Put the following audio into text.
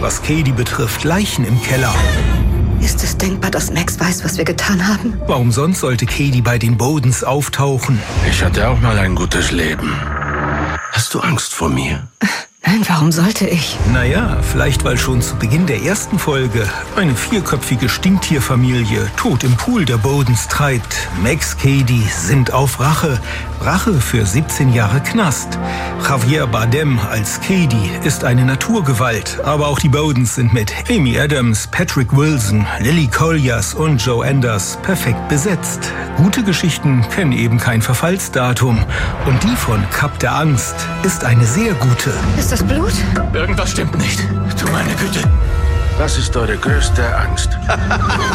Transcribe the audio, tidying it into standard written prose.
was Cady betrifft, Leichen im Keller. Ist es denkbar, dass Max weiß, was wir getan haben? Warum sonst sollte Cady bei den Bodens auftauchen? Ich hatte auch mal ein gutes Leben. Hast du Angst vor mir? Nein, warum sollte ich? Naja, vielleicht weil schon zu Beginn der ersten Folge eine 4-köpfige Stinktierfamilie tot im Pool der Bodens treibt. Max, Cady sind auf Rache. Rache für 17 Jahre Knast. Javier Bardem als Cady ist eine Naturgewalt. Aber auch die Bodens sind mit Amy Adams, Patrick Wilson, Lily Collins und Joe Anders perfekt besetzt. Gute Geschichten kennen eben kein Verfallsdatum. Und die von Kap der Angst ist eine sehr gute. Ist das Blut? Irgendwas stimmt nicht. Du meine Güte. Was ist eure größte Angst?